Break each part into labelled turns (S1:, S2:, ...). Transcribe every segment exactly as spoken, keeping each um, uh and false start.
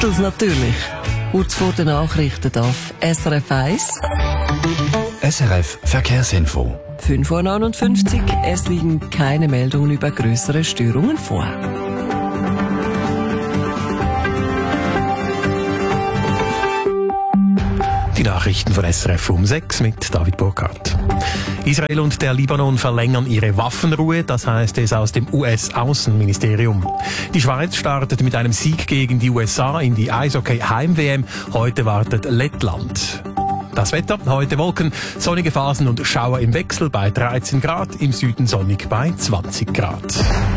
S1: Beatles natürlich. Kurz vor den Nachrichten auf S R F eins.
S2: S R F Verkehrsinfo.
S1: fünf Uhr neunundfünfzig. Es liegen keine Meldungen über größere Störungen vor.
S3: Die Nachrichten von S R F um sechs mit David Burkhardt. Israel und der Libanon verlängern ihre Waffenruhe, das heißt es aus dem U S-Außenministerium. Die Schweiz startet mit einem Sieg gegen die U S A in die Eishockey-Heim-W M. Heute wartet Lettland. Das Wetter, heute Wolken, sonnige Phasen und Schauer im Wechsel bei dreizehn Grad, im Süden sonnig bei zwanzig Grad.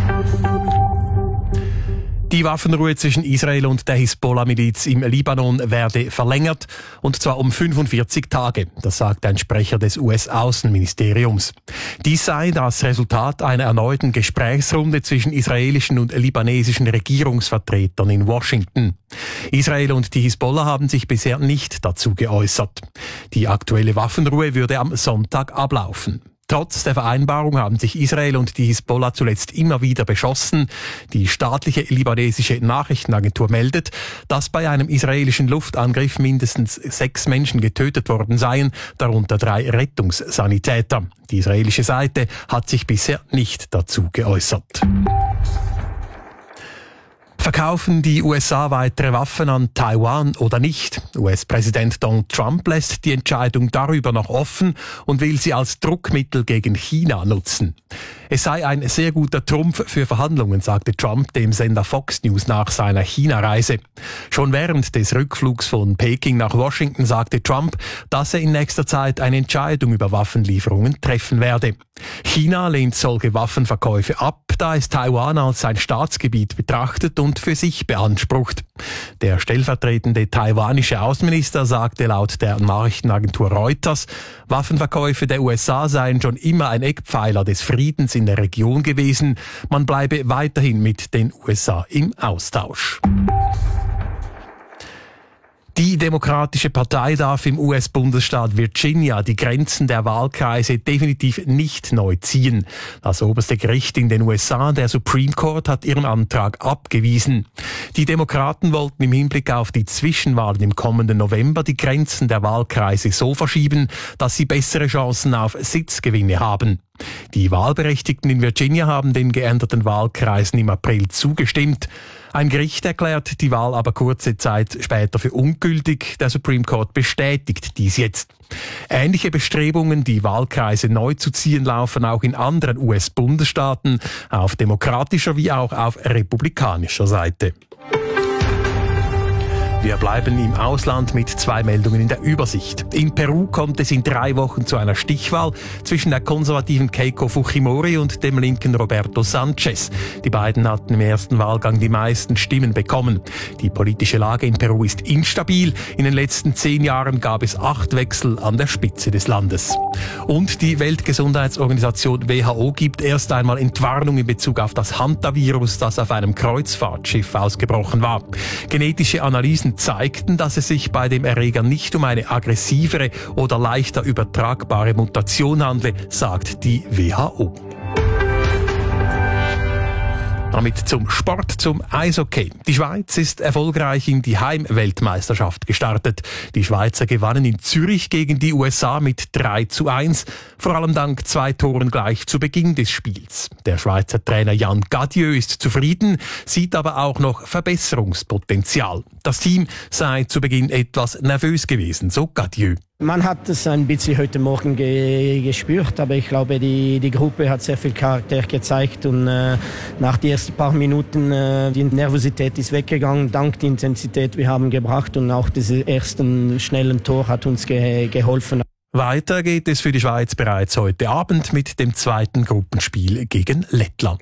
S3: Die Waffenruhe zwischen Israel und der Hisbollah-Miliz im Libanon werde verlängert, und zwar um fünfundvierzig Tage. Das sagt ein Sprecher des U S-Außenministeriums. Dies sei das Resultat einer erneuten Gesprächsrunde zwischen israelischen und libanesischen Regierungsvertretern in Washington. Israel und die Hisbollah haben sich bisher nicht dazu geäußert. Die aktuelle Waffenruhe würde am Sonntag ablaufen. Trotz der Vereinbarung haben sich Israel und die Hisbollah zuletzt immer wieder beschossen. Die staatliche libanesische Nachrichtenagentur meldet, dass bei einem israelischen Luftangriff mindestens sechs Menschen getötet worden seien, darunter drei Rettungssanitäter. Die israelische Seite hat sich bisher nicht dazu geäußert. Verkaufen die U S A weitere Waffen an Taiwan oder nicht? U S-Präsident Donald Trump lässt die Entscheidung darüber noch offen und will sie als Druckmittel gegen China nutzen. Es sei ein sehr guter Trumpf für Verhandlungen, sagte Trump dem Sender Fox News nach seiner China-Reise. Schon während des Rückflugs von Peking nach Washington sagte Trump, dass er in nächster Zeit eine Entscheidung über Waffenlieferungen treffen werde. China lehnt solche Waffenverkäufe ab, da es Taiwan als sein Staatsgebiet betrachtet und für sich beansprucht. Der stellvertretende taiwanische Außenminister sagte laut der Nachrichtenagentur Reuters, Waffenverkäufe der U S A seien schon immer ein Eckpfeiler des Friedens in der Region gewesen. Man bleibe weiterhin mit den U S A im Austausch. Die Demokratische Partei darf im U S-Bundesstaat Virginia die Grenzen der Wahlkreise definitiv nicht neu ziehen. Das oberste Gericht in den U S A, der Supreme Court, hat ihren Antrag abgewiesen. Die Demokraten wollten im Hinblick auf die Zwischenwahlen im kommenden November die Grenzen der Wahlkreise so verschieben, dass sie bessere Chancen auf Sitzgewinne haben. Die Wahlberechtigten in Virginia haben den geänderten Wahlkreisen im April zugestimmt. Ein Gericht erklärt die Wahl aber kurze Zeit später für ungültig. Der Supreme Court bestätigt dies jetzt. Ähnliche Bestrebungen, die Wahlkreise neu zu ziehen, laufen auch in anderen U S-Bundesstaaten, auf demokratischer wie auch auf republikanischer Seite. Wir bleiben im Ausland mit zwei Meldungen in der Übersicht. In Peru kommt es in drei Wochen zu einer Stichwahl zwischen der konservativen Keiko Fujimori und dem linken Roberto Sanchez. Die beiden hatten im ersten Wahlgang die meisten Stimmen bekommen. Die politische Lage in Peru ist instabil. In den letzten zehn Jahren gab es acht Wechsel an der Spitze des Landes. Und die Weltgesundheitsorganisation W H O gibt erst einmal Entwarnung in Bezug auf das Hantavirus, das auf einem Kreuzfahrtschiff ausgebrochen war. Genetische Analysen zeigten, dass es sich bei dem Erreger nicht um eine aggressivere oder leichter übertragbare Mutation handle, sagt die W H O. Damit zum Sport, zum Eishockey. Die Schweiz ist erfolgreich in die Heimweltmeisterschaft gestartet. Die Schweizer gewannen in Zürich gegen die U S A mit drei zu eins, vor allem dank zwei Toren gleich zu Beginn des Spiels. Der Schweizer Trainer Jan Gadieu ist zufrieden, sieht aber auch noch Verbesserungspotenzial. Das Team sei zu Beginn etwas nervös gewesen, so Gadieu.
S4: Man hat es ein bisschen heute Morgen ge- gespürt, aber ich glaube, die, die Gruppe hat sehr viel Charakter gezeigt und äh, nach den ersten paar Minuten äh, die Nervosität ist weggegangen, dank der Intensität wir haben gebracht und auch dieses ersten schnellen Tor hat uns ge- geholfen.
S3: Weiter geht es für die Schweiz bereits heute Abend mit dem zweiten Gruppenspiel gegen Lettland.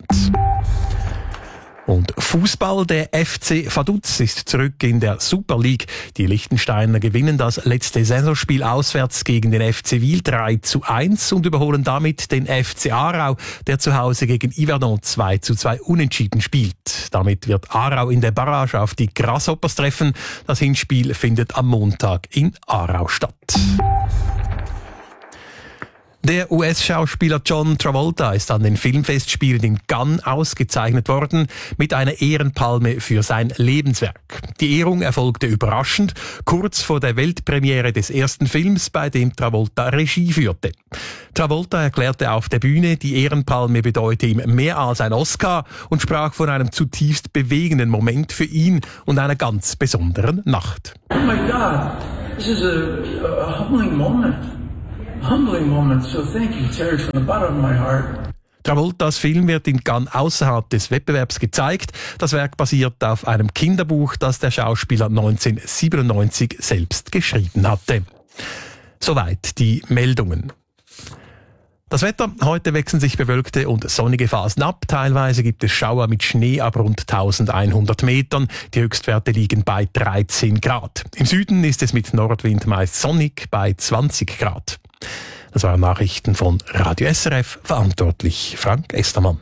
S3: Und Fußball, der F C Vaduz ist zurück in der Super League. Die Liechtensteiner gewinnen das letzte Saisonspiel auswärts gegen den F C Wil drei zu eins und überholen damit den F C Aarau, der zu Hause gegen Yverdon zwei zu zwei unentschieden spielt. Damit wird Aarau in der Barrage auf die Grasshoppers treffen. Das Hinspiel findet am Montag in Aarau statt. Der U S-Schauspieler John Travolta ist an den Filmfestspielen in Cannes ausgezeichnet worden mit einer Ehrenpalme für sein Lebenswerk. Die Ehrung erfolgte überraschend, kurz vor der Weltpremiere des ersten Films, bei dem Travolta Regie führte. Travolta erklärte auf der Bühne, die Ehrenpalme bedeute ihm mehr als ein Oscar und sprach von einem zutiefst bewegenden Moment für ihn und einer ganz besonderen Nacht.
S5: Oh my God, this is a, a humbling moment. Humbling moment, so thank you, Terry, from the bottom of my heart.
S3: Travoltas Film wird in Cannes außerhalb des Wettbewerbs gezeigt. Das Werk basiert auf einem Kinderbuch, das der Schauspieler neunzehnhundertsiebenundneunzig selbst geschrieben hatte. Soweit die Meldungen. Das Wetter: Heute wechseln sich bewölkte und sonnige Phasen ab. Teilweise gibt es Schauer mit Schnee ab rund eintausendeinhundert Metern. Die Höchstwerte liegen bei dreizehn Grad. Im Süden ist es mit Nordwind meist sonnig bei zwanzig Grad. Das waren Nachrichten von Radio S R F, verantwortlich Frank Estermann.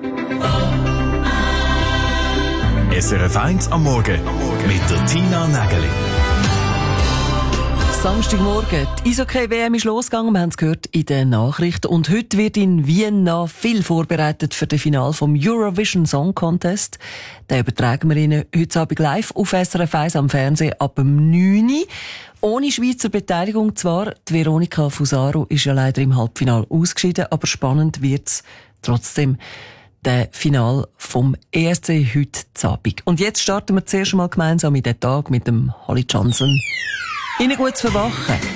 S2: S R F eins am Morgen mit der Tina Nägeli.
S1: Samstagmorgen, die Eishockey-W M ist losgegangen, wir haben es gehört in den Nachrichten. Und heute wird in Wien noch viel vorbereitet für das Finale vom Eurovision Song Contest. Den übertragen wir Ihnen heute Abend live auf S R F eins am Fernsehen ab dem neun Uhr. Ohne Schweizer Beteiligung zwar, die Veronika Fusaro ist ja leider im Halbfinale ausgeschieden, aber spannend wird's trotzdem. Der Final vom E S C heute Abend. Und jetzt starten wir zuerst mal gemeinsam in den Tag mit dem Holly Johnson. Ihnen gutes Verwachen.